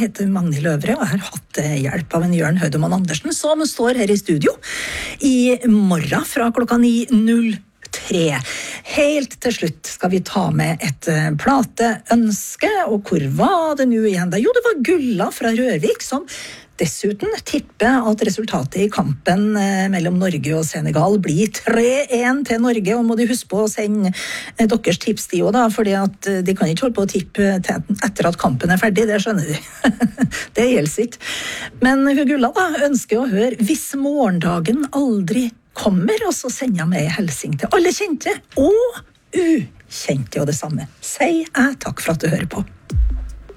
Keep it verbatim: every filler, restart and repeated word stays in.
heter Magnhild Øvre, og jeg har hatt hjelp av en Jørn Høydemann Andersen, som står her i studio i morgen fra klokka ni null tre. Helt til slutt skal vi ta med et plateønske, og hvor var det nå igjen da? Jo, det var Gulla fra Rørvik, som dessuten tipper at resultatet i kampen mellom Norge og Senegal blir tre én til Norge, og må de huske på å sende deres tips de også da, fordi at de kan ikke holde på å tippe etter at kampen er ferdig, det skjønner de. Det gjelder ikke. Men Gulla da ønsker å høre «Hvis morgendagen aldri kommer», og så sender jeg med hilsing til alle kjente og ukjente og det samme. Sier jeg takk for at du hører på.